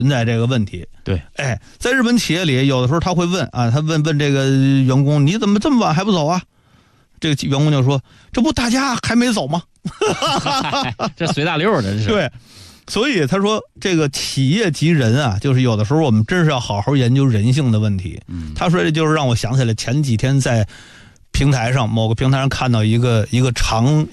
存在这个问题。 对， 在日本企业里，有的时候他会问啊，他问这个员工，你怎么这么晚还不走啊？这个员工就说，这不大家还没走吗？ 这随大溜的，这是。 对，所以他说这个企业及人啊，就是有的时候我们真是要好好研究人性的问题。他说这就是让我想起来前几天在某个平台上看到一个长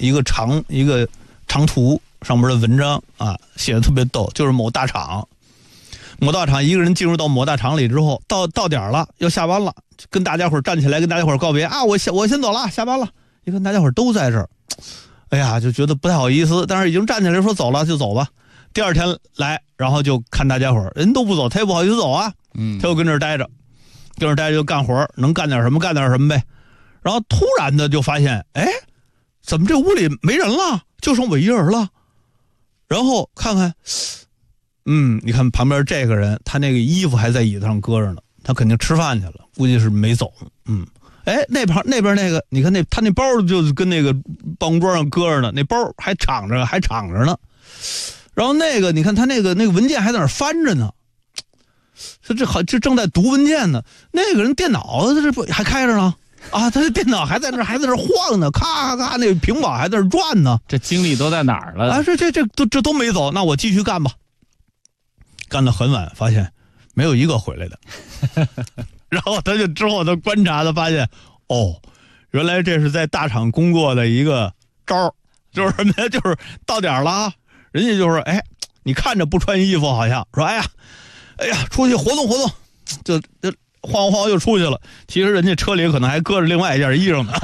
图上面的文章啊，写的特别逗，就是某大厂一个人进入到某大厂里之后，到点了要下班了，跟大家伙站起来跟大家伙告别啊，我先走了，下班了。一看大家伙都在这儿，哎呀，就觉得不太好意思，但是已经站起来说走了就走吧。第二天来，然后就看大家伙人都不走，他也不好意思走啊，他又跟这儿待着就干活，能干点什么呗。然后突然的就发现，怎么这屋里没人了，就剩我一人了。然后看看，你看旁边这个人，他那个衣服还在椅子上搁着呢，他肯定吃饭去了，估计是没走。那边那个，你看他那包就跟那个办公桌上搁着呢，那包还敞着呢。然后那个你看他那个文件还在那翻着呢，这正在读文件呢。那个人电脑这不还开着呢啊，他的电脑还在那晃呢，咔咔咔，那个屏保还在那转呢。 这精力都在哪儿了？ 啊，这都没走，那我继续干吧。干到很晚，发现没有一个回来的。然后之后他观察，他发现，原来这是在大厂工作的一个招，就是什么呀？就是到点了啊，人家就是你看着不穿衣服，好像说哎呀，出去活动活动，就晃晃又出去了。其实人家车里可能还搁着另外一件衣裳呢。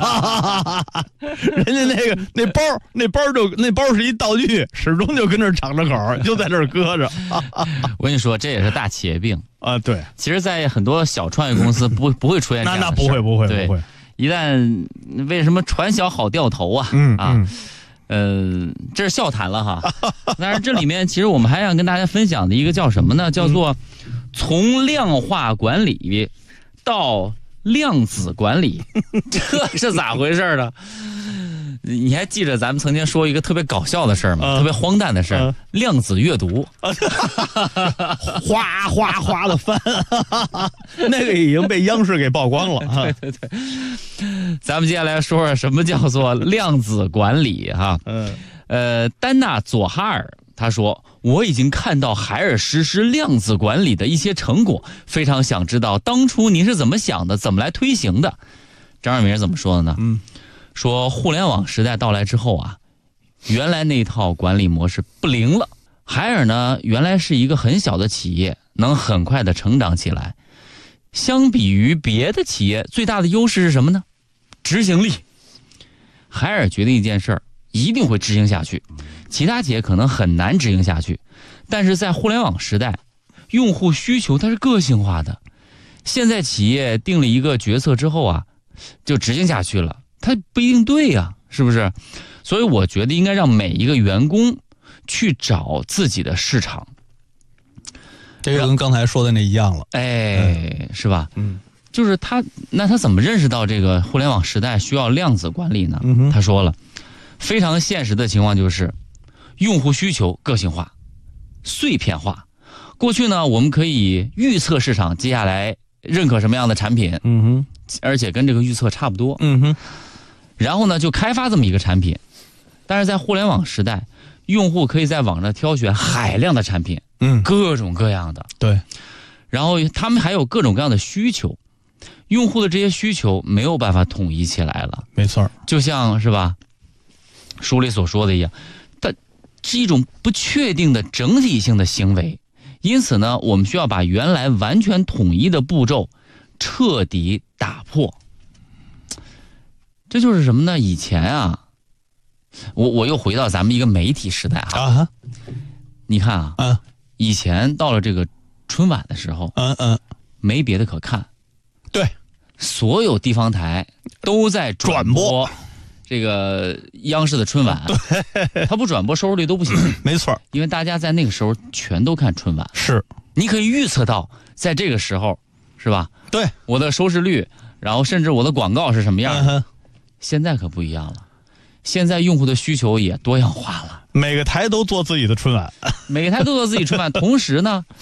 人家那包是一道具，始终就跟那儿敞着口，就在这儿搁着。 我跟你说，这也是大企业病啊。对， 其实，在很多小创业公司不会出现这样的事。 那不会。 对，一旦为什么船小好掉头啊？这是笑谈了哈。但是这里面其实我们还想跟大家分享的一个叫什么呢？叫做从量化管理到量子管理，这是咋回事呢？你还记着咱们曾经说一个特别搞笑的事儿吗？特别荒诞的事儿，量子阅读， 哗哗哗的翻，那个已经被央视给曝光了。 对，咱们接下来说说什么叫做量子管理哈。丹娜佐哈尔他说，我已经看到海尔实施量子管理的一些成果，非常想知道当初您是怎么想的，怎么来推行的。张二明怎么说的呢？说互联网时代到来之后啊，原来那套管理模式不灵了。海尔呢，原来是一个很小的企业，能很快的成长起来。相比于别的企业，最大的优势是什么呢？执行力。海尔决定一件事儿，一定会执行下去，其他企业可能很难执行下去。但是在互联网时代，用户需求它是个性化的。现在企业定了一个决策之后啊，就执行下去了。它不一定对呀，是不是？所以我觉得应该让每一个员工去找自己的市场。 这个跟刚才说的那一样了， 是吧？就是他怎么认识到这个互联网时代需要量子管理呢？他说了，非常现实的情况就是用户需求个性化、碎片化。过去呢，我们可以预测市场接下来认可什么样的产品，而且跟这个预测差不多，然后呢，就开发这么一个产品。但是在互联网时代，用户可以在网上挑选海量的产品，各种各样的， 对。 然后他们还有各种各样的需求，用户的这些需求没有办法统一起来了。 没错， 就像是吧，书里所说的一样，它是一种不确定的整体性的行为。因此呢，我们需要把原来完全统一的步骤彻底打破。这就是什么呢？以前啊，我又回到咱们一个媒体时代哈。你看啊，以前到了这个春晚的时候，没别的可看， 对， 所有地方台都在转播这个央视的春晚，对，他不转播收视率都不行， 没错， 因为大家在那个时候全都看春晚， 是， 你可以预测到在这个时候，是吧？ 对， 我的收视率，然后甚至我的广告是什么样的。现在可不一样了，现在用户的需求也多样化了， 每个台都做自己的春晚， 每个台都做自己春晚，同时呢，